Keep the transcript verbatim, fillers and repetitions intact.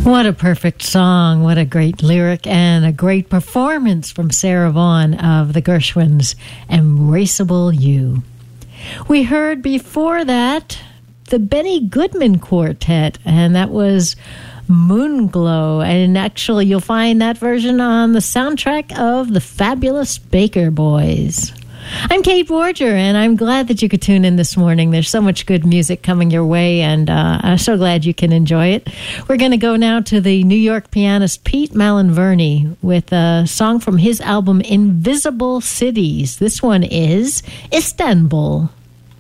What a perfect song. What a great lyric and a great performance from Sarah Vaughan of the Gershwins, Embraceable You. We heard before that the Benny Goodman Quartet, and that was Moonglow. And actually, you'll find that version on the soundtrack of The Fabulous Baker Boys. I'm Kate Borger, and I'm glad that you could tune in this morning. There's so much good music coming your way, and uh, I'm so glad you can enjoy it. We're going to go now to the New York pianist Pete Malinverni with a song from his album Invisible Cities. This one is Istanbul.